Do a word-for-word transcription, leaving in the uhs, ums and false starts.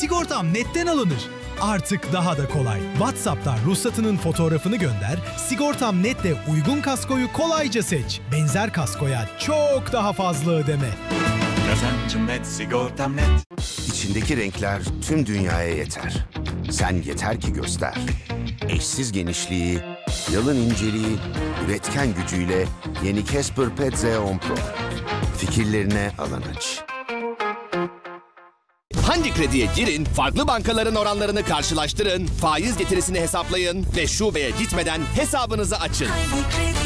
Sigortam Net'ten alınır. Artık daha da kolay. WhatsApp'tan ruhsatının fotoğrafını gönder, Sigortam Net'le uygun kaskoyu kolayca seç. Benzer kaskoya çok daha fazla ödeme. Kazancım net, sigortam net. İçindeki renkler tüm dünyaya yeter. Sen yeter ki göster. Eşsiz genişliği, yalın inceliği, üretken gücüyle yeni Casper Pet Z on Pro. Fikirlerine alan aç. Hangi krediye girin, farklı bankaların oranlarını karşılaştırın, faiz getirisini hesaplayın ve şubeye gitmeden hesabınızı açın.